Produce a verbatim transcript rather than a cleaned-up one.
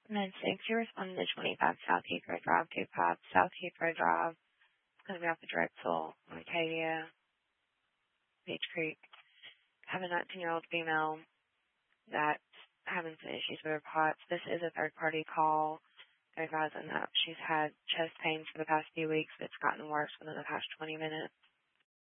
And then six, you responded to twenty-five South Heathrow Drive, two five South Heathrow Drive. It's going to be off the Drexel, Acadia, Beach Creek. Have a nineteen-year-old female that's having some issues with her POTS. This is a third-party call. Advising that she's had chest pain for the past few weeks. It's gotten worse within the past twenty minutes.